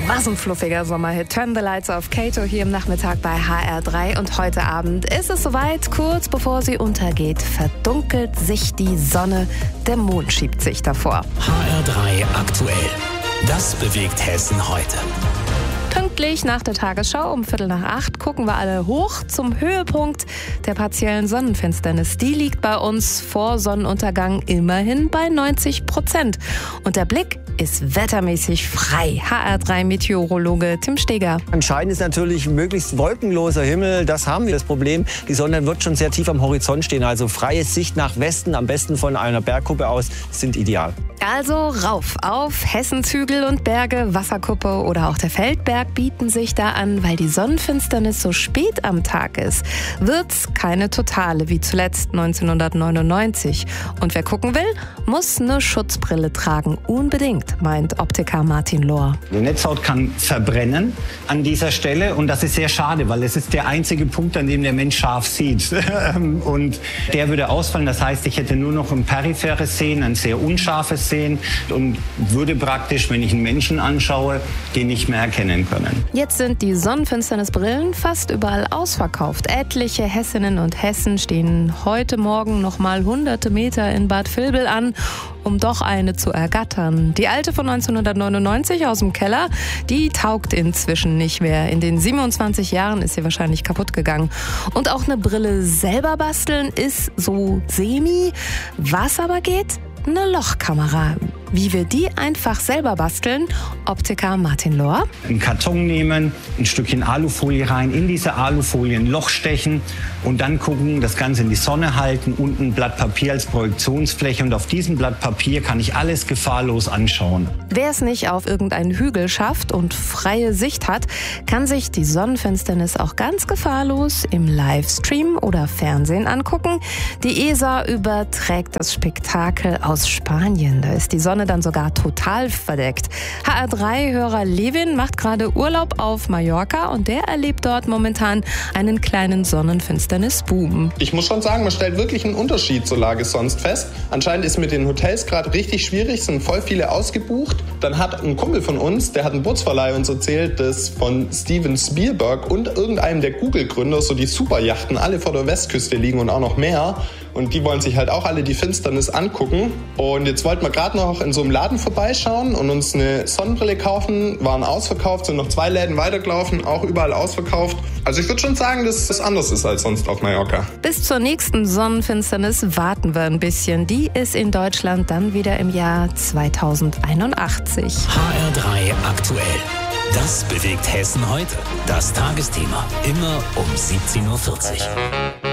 Was ein fluffiger Sommerhit. Turn the Lights Off, Kato hier im Nachmittag bei HR3. Und heute Abend ist es soweit, kurz bevor sie untergeht, verdunkelt sich die Sonne, der Mond schiebt sich davor. HR3 aktuell. Das bewegt Hessen heute. Pünktlich nach der Tagesschau um 7:45 gucken wir alle hoch zum Höhepunkt der partiellen Sonnenfinsternis. Die liegt bei uns vor Sonnenuntergang immerhin bei 90%. Und der Blick ist wettermäßig frei. HR3-Meteorologe Tim Steger. Entscheidend ist natürlich möglichst wolkenloser Himmel. Das haben wir das Problem. Die Sonne wird schon sehr tief am Horizont stehen. Also freie Sicht nach Westen, am besten von einer Bergkuppe aus, sind ideal. Also rauf auf Hessens Hügel und Berge, Wasserkuppe oder auch der Feldberg bieten sich da an, weil die Sonnenfinsternis so spät am Tag ist. Wird's keine totale wie zuletzt 1999. Und wer gucken will, muss eine Schutzbrille tragen. Unbedingt, meint Optiker Martin Lohr. Die Netzhaut kann verbrennen an dieser Stelle und das ist sehr schade, weil es ist der einzige Punkt, an dem der Mensch scharf sieht. Und der würde ausfallen. Das heißt, ich hätte nur noch ein peripheres Sehen, ein sehr unscharfes Sehen und würde praktisch, wenn ich einen Menschen anschaue, den nicht mehr erkennen können. Jetzt sind die Sonnenfinsternisbrillen fast überall ausverkauft. Etliche Hessinnen und Hessen stehen heute Morgen noch mal hunderte Meter in Bad Vilbel an, um doch eine zu ergattern. Die alte von 1999 aus dem Keller, die taugt inzwischen nicht mehr. In den 27 Jahren ist sie wahrscheinlich kaputt gegangen. Und auch eine Brille selber basteln ist so semi. Was aber geht? Eine Lochkamera. Wie wir die einfach selber basteln, Optiker Martin Lohr. Einen Karton nehmen, ein Stückchen Alufolie rein, in diese Alufolie ein Loch stechen und dann gucken, das Ganze in die Sonne halten, unten ein Blatt Papier als Projektionsfläche und auf diesem Blatt Papier kann ich alles gefahrlos anschauen. Wer es nicht auf irgendeinen Hügel schafft und freie Sicht hat, kann sich die Sonnenfinsternis auch ganz gefahrlos im Livestream oder Fernsehen angucken. Die ESA überträgt das Spektakel aus Spanien. Da ist die Sonne dann sogar total verdeckt. HR3-Hörer Levin macht gerade Urlaub auf Mallorca und der erlebt dort momentan einen kleinen Sonnenfinsternis-Boom. Ich muss schon sagen, man stellt wirklich einen Unterschied zur Lage sonst fest. Anscheinend ist mit den Hotels gerade richtig schwierig, sind voll viele ausgebucht. Dann hat ein Kumpel von uns, der hat einen Bootsverleih uns erzählt, dass von Steven Spielberg und irgendeinem der Google-Gründer so die Superjachten alle vor der Westküste liegen und auch noch mehr. Und die wollen sich halt auch alle die Finsternis angucken. Und jetzt wollten wir gerade noch in so einem Laden vorbeischauen und uns eine Sonnenbrille kaufen. Waren ausverkauft, sind noch 2 Läden weitergelaufen, auch überall ausverkauft. Also ich würde schon sagen, dass es anders ist als sonst auf Mallorca. Bis zur nächsten Sonnenfinsternis warten wir ein bisschen. Die ist in Deutschland dann wieder im Jahr 2081. HR3 aktuell. Das bewegt Hessen heute. Das Tagesthema. Immer um 17:40 Uhr.